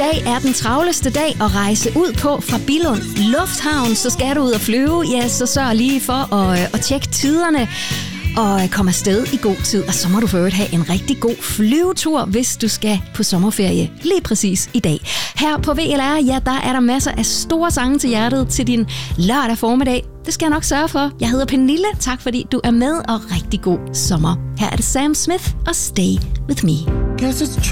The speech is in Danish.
dag er den travleste dag at rejse ud på fra Billund Lufthavn. Så skal du ud og flyve, ja, så sørg lige for at tjekke tiderne og komme afsted i god tid. Og så må du for øvrigt have en rigtig god flyvetur, hvis du skal på sommerferie lige præcis i dag. Her på VLR, ja, der er der masser af store sange til hjertet til din lørdag formiddag. Det skal jeg nok sørge for. Jeg hedder Pernille. Tak fordi du er med, og rigtig god sommer. Her er det Sam Smith og Stay With Me. Guess it's